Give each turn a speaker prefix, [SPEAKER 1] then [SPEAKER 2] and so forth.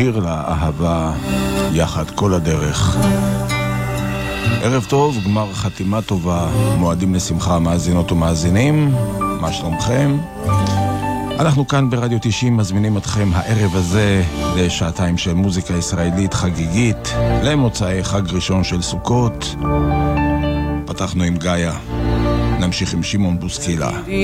[SPEAKER 1] שיר לאהבה יחד כל הדרך. ערב טוב, גמר חתימה טובה, מועדים לשמחה מאזינות ומאזינים, מה שלומכם? אנחנו כאן ברדיו 90 מזמינים אתכם הערב הזה לשעתיים של מוזיקה ישראלית חגיגית למוצאי חג ראשון של סוכות. פתחנו עם גאיה, נמשיך עם שמעון בוסקילה.